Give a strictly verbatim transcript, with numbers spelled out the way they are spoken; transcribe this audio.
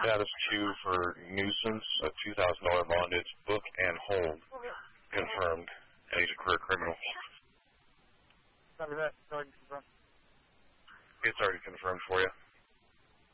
status Q for nuisance, a two thousand dollars bond. It's book and hold confirmed, and he's a career criminal. Copy that. It's already confirmed. It's already confirmed for you.